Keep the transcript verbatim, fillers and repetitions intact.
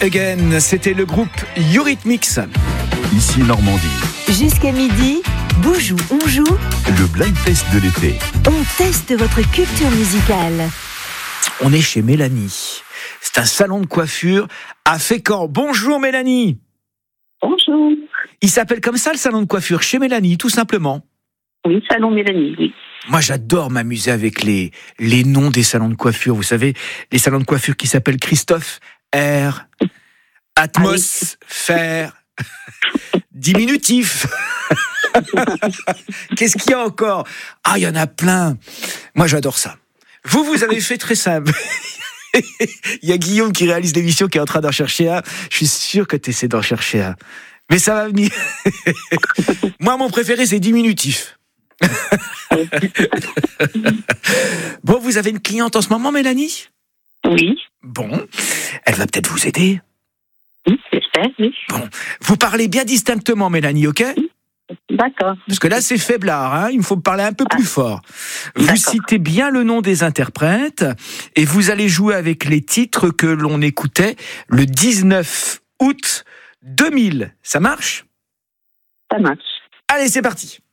Again, c'était le groupe Eurythmics. Ici Normandie. Jusqu'à midi, Boujou, on joue. Le blind test de l'été. On teste votre culture musicale. On est chez Mélanie. C'est un salon de coiffure à Fécamp. Bonjour Mélanie. Bonjour. Il s'appelle comme ça le salon de coiffure, chez Mélanie, tout simplement. Oui, salon Mélanie, oui. Moi, j'adore m'amuser avec les, les noms des salons de coiffure. Vous savez, les salons de coiffure qui s'appellent Christophe, R, Atmosphère, Diminutif. Qu'est-ce qu'il y a encore? Ah, il y en a plein. Moi, j'adore ça. Vous, vous avez fait très simple. Il y a Guillaume qui réalise l'émission qui est en train d'en chercher un. Je suis sûr que tu essaies d'en chercher un. Mais ça va venir. Moi, mon préféré, c'est Diminutif. Bon, vous avez une cliente en ce moment, Mélanie? Oui. Bon, elle va peut-être vous aider. Oui, j'espère, oui. Bon, vous parlez bien distinctement, Mélanie, ok? D'accord. Parce que là, c'est faiblard, hein, il me faut parler un peu plus fort. Vous D'accord. citez bien le nom des interprètes et vous allez jouer avec les titres que l'on écoutait le dix-neuf août deux mille. Ça marche? Ça marche. Allez, c'est parti.